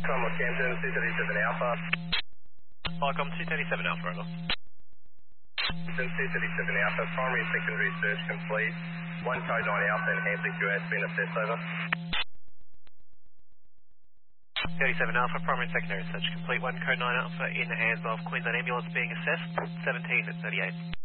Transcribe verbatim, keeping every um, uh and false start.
Comma Camden, two thirty-seven Alpha. Qualcomm two thirty-seven Alpha, over. Camden, two thirty-seven Alpha, primary and secondary search complete. One code nine Alpha and Hamsley Q has been assessed, over. thirty-seven Alpha, primary and secondary search complete. One code nine Alpha in the hands of Queensland Ambulance being assessed. seventeen at thirty-eight.